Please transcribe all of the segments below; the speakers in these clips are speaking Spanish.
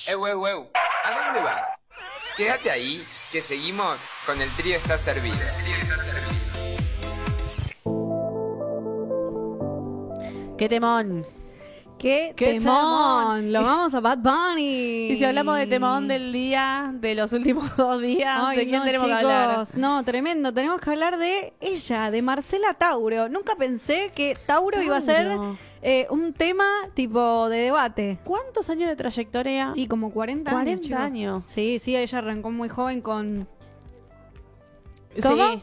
¿A dónde vas? Quédate ahí, que seguimos con El Trío Está Servido. ¡Qué temón! ¡Qué ¡Qué temón! Lo vamos a Bad Bunny. Y si hablamos de temón del día, de los últimos 2 días, Ay, ¿de quién no, tenemos chicos, que hablar? No, tremendo. Tenemos que hablar de ella, de Marcela Tauro. Nunca pensé que Tauro iba a ser un tema tipo de debate. ¿Cuántos años de trayectoria? Y como 40 años. 40 chicos. años. Sí, ella arrancó muy joven con... Sí. ¿Cómo?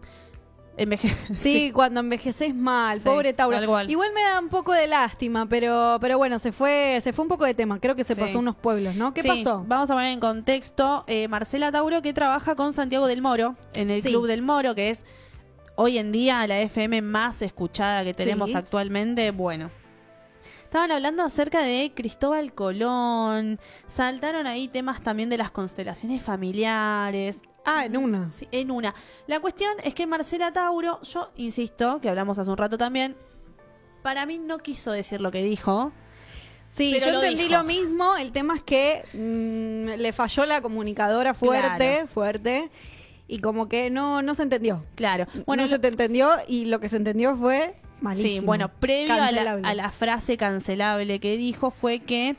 Sí. Cuando envejeces mal, Sí, pobre Tauro. tal cual. Igual me da un poco de lástima, pero bueno, se fue un poco de tema. Creo que se Sí. pasó unos pueblos, ¿no? ¿Qué Sí, pasó? Vamos a poner en contexto. Marcela Tauro, que trabaja con Santiago del Moro, en el Sí. Club del Moro, que es hoy en día la FM más escuchada que tenemos Sí. actualmente. Bueno, estaban hablando acerca de Cristóbal Colón, saltaron ahí temas también de las constelaciones familiares. En una. Sí, en una. La cuestión es que Marcela Tauro, yo insisto, que hablamos hace un rato también, para mí no quiso decir lo que dijo. Sí, Pero yo lo entendí dijo. lo mismo. El tema es que le falló la comunicadora fuerte. Y como que no se entendió. Claro. Bueno, no se te entendió y lo que se entendió fue malísimo. Sí, bueno, previo a Cancelable. la frase cancelable que dijo fue que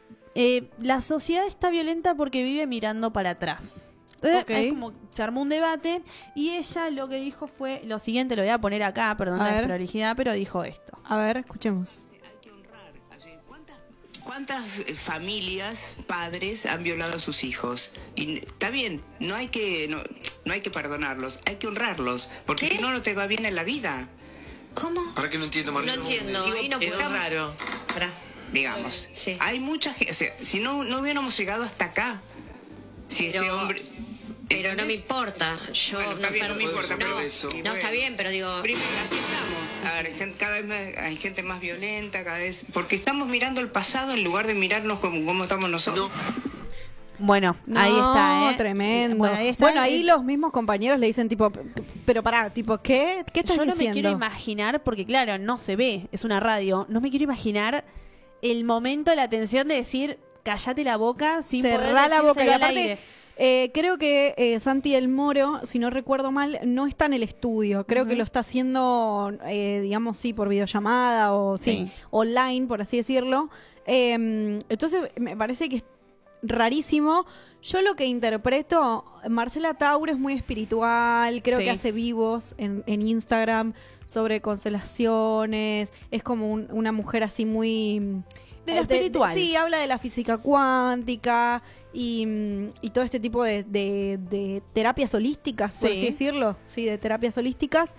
la sociedad está violenta porque vive mirando para atrás. Ok. Ahí como se armó un debate y ella lo que dijo fue lo siguiente, lo voy a poner acá, perdón A la ver. desprolijidad, pero dijo esto. A ver, escuchemos. Hay que honrar. Así, ¿Cuántas familias, padres han violado a sus hijos? Y está bien, no hay que perdonarlos, hay que honrarlos, porque si no, no te va bien en la vida. ¿Cómo? Ahora que no entiendo, No Marcelo. entiendo, Digo, ahí no es puedo. raro. Pará. Digamos, Sí. hay mucha gente, o sea, si no hubiéramos llegado hasta acá, si Pero- ese hombre... Pero no me ¿entendés? importa. Yo Bueno, está bien, no me importa, no, pero eso. no, está bien, pero digo, Primero, así estamos. A ver, cada vez hay gente más violenta, cada vez... Porque estamos mirando el pasado en lugar de mirarnos como estamos nosotros. Bueno, No, ahí está, ¿eh? tremendo. Bueno, ahí está. ahí los mismos compañeros le dicen tipo, pero pará, tipo, ¿qué estás Yo no diciendo? me quiero imaginar, porque claro, no se ve, es una radio, no me quiero imaginar el momento, la tensión de decir, cállate la boca sin poder Cerrá la boca. Y decírselo al aparte, aire. creo que Santi del Moro, si no recuerdo mal, no está en el estudio. Creo que lo está haciendo, digamos, sí, por videollamada o Sí. online, por así decirlo. Entonces, me parece que es rarísimo. Yo lo que interpreto, Marcela Tauro es muy espiritual, creo Sí. que hace vivos en Instagram sobre constelaciones, es como una mujer así muy... De lo espiritual. Sí, habla de la física cuántica y todo este tipo de terapias holísticas, por Sí. así decirlo. Sí, de terapias holísticas.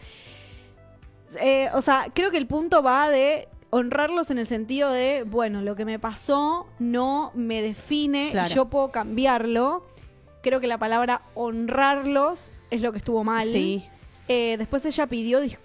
O sea, creo que el punto va de honrarlos en el sentido de, bueno, lo que me pasó no me define, Claro. yo puedo cambiarlo. Creo que la palabra honrarlos es lo que estuvo mal. Sí. Después ella pidió